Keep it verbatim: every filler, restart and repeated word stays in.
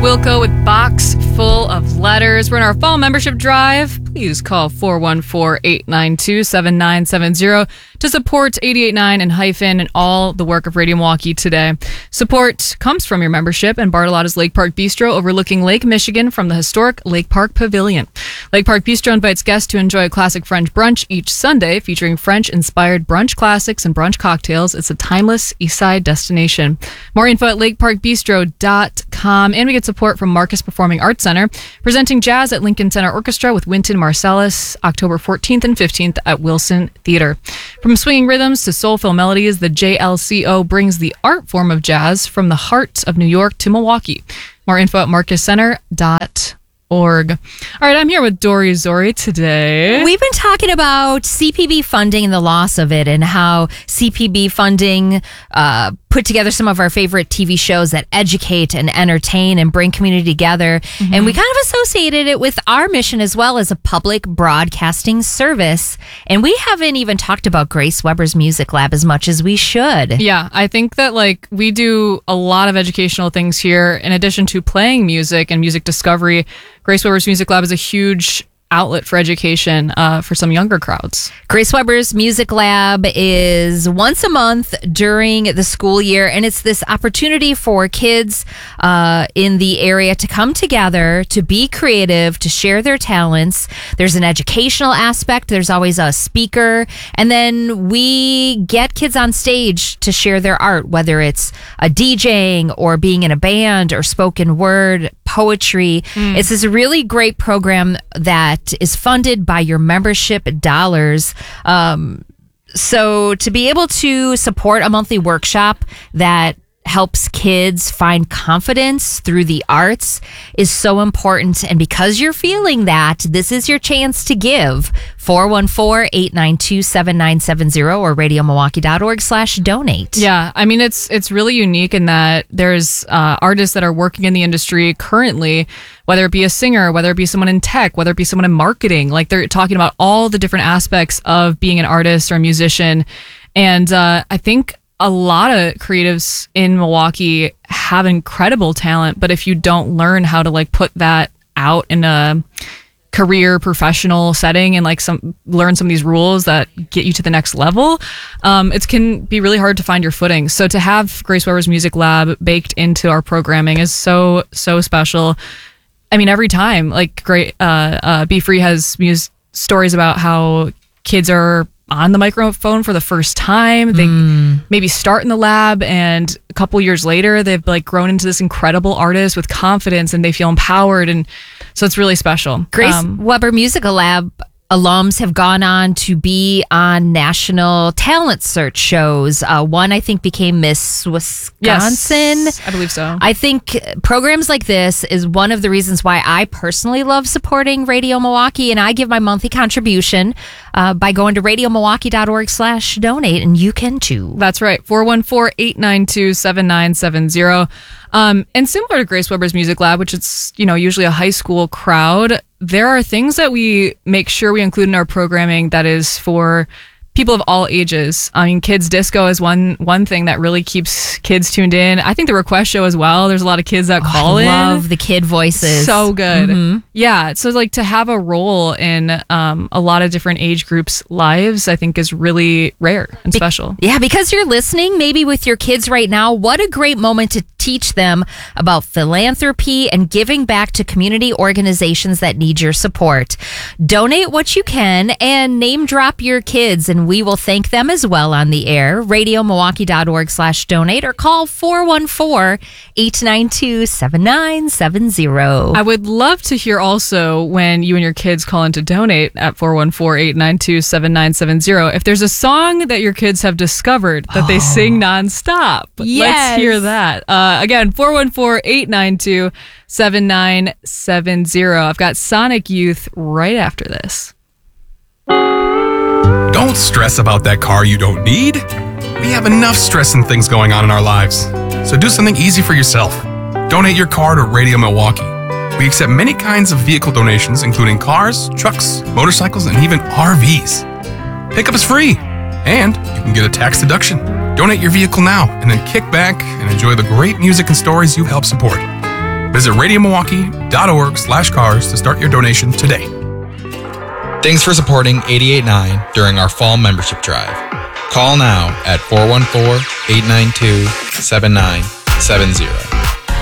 Wilco with Box Full of Letters. We're in our fall membership drive. Please call four one four, eight nine two, seven nine seven zero to support eighty-eight point nine and Hyphen and all the work of Radio Milwaukee today. Support comes from your membership and Bartolotta's Lake Park Bistro overlooking Lake Michigan from the historic Lake Park Pavilion. Lake Park Bistro invites guests to enjoy a classic French brunch each Sunday featuring French-inspired brunch classics and brunch cocktails. It's a timeless Eastside destination. More info at lake park bistro dot com. And we get support from Marcus Performing Arts Center, presenting jazz at Lincoln Center Orchestra with Wynton Marsalis, October fourteenth and fifteenth at Wilson Theater. From swinging rhythms to soulful melodies, the J L C O brings the art form of jazz from the heart of New York to Milwaukee. More info at marcus center dot org. All right, I'm here with Dory Zori today. We've been talking about C P B funding and the loss of it, and how C P B funding uh, put together some of our favorite T V shows that educate and entertain and bring community together. Mm-hmm. And we kind of associated it with our mission as well as a public broadcasting service. And we haven't even talked about Grace Weber's Music Lab as much as we should. Yeah, I think that like we do a lot of educational things here. In addition to playing music and music discovery, Grace Weber's Music Lab is a huge outlet for education uh, for some younger crowds. Grace Weber's Music Lab is once a month during the school year, and it's this opportunity for kids uh, in the area to come together, to be creative, to share their talents. There's an educational aspect. There's always a speaker, and then we get kids on stage to share their art, whether it's a DJing or being in a band or spoken word, poetry. Mm. It's this really great program that is funded by your membership dollars. Um, so to be able to support a monthly workshop that helps kids find confidence through the arts is so important. And because you're feeling that, this is your chance to give. four one four, eight nine two, seven nine seven zero or radio milwaukee dot org slash donate. Yeah, I mean, it's it's really unique in that there's uh, artists that are working in the industry currently, whether it be a singer, whether it be someone in tech, whether it be someone in marketing. Like, they're talking about all the different aspects of being an artist or a musician. And uh, I think a lot of creatives in Milwaukee have incredible talent, but if you don't learn how to like put that out in a career professional setting and like some learn some of these rules that get you to the next level, um, it can be really hard to find your footing. So to have Grace Weber's Music Lab baked into our programming is so, so special. I mean, every time, like, great, uh, uh, Be Free has mus- stories about how kids are on the microphone for the first time. They mm. maybe start in the lab, and a couple years later, they've like grown into this incredible artist with confidence, and they feel empowered. And so it's really special. Grace um, Weber Music Lab alums have gone on to be on national talent search shows. Uh, one, I think, became Miss Wisconsin. Yes, I believe so. I think programs like this is one of the reasons why I personally love supporting Radio Milwaukee, and I give my monthly contribution uh, by going to radio milwaukee dot org slash donate, and you can too. That's right. four one four, eight nine two, seven nine seven zero. Um, and similar to Grace Weber's Music Lab, which is, you know, usually a high school crowd, there are things that we make sure we include in our programming that is for people of all ages. I mean, kids disco is one one thing that really keeps kids tuned in. I think the request show as well. There's a lot of kids that oh, call I in. I love the kid voices. So good. Mm-hmm. Yeah. So like to have a role in um, a lot of different age groups' lives, I think is really rare and Be- special. Yeah, because you're listening maybe with your kids right now. What a great moment to teach them about philanthropy and giving back to community organizations that need your support. Donate what you can and name drop your kids, and we will thank them as well on the air. radio milwaukee dot org slash donate or call four one four, eight nine two, seven nine seven zero. I would love to hear also when you and your kids call in to donate at four one four, eight nine two, seven nine seven zero if there's a song that your kids have discovered that oh. they sing nonstop. Yes. Let's hear that. Uh, again, four one four, eight nine two, seven nine seven zero. I've got Sonic Youth right after this. Don't stress about that car you don't need. We have enough stress and things going on in our lives. So do something easy for yourself. Donate your car to Radio Milwaukee. We accept many kinds of vehicle donations, including cars, trucks, motorcycles, and even R Vs. Pickup is free, and you can get a tax deduction. Donate your vehicle now, and then kick back and enjoy the great music and stories you help support. Visit radio milwaukee dot org slash cars to start your donation today. Thanks for supporting eighty-eight point nine during our fall membership drive. Call now at four one four, eight nine two, seven nine seven zero.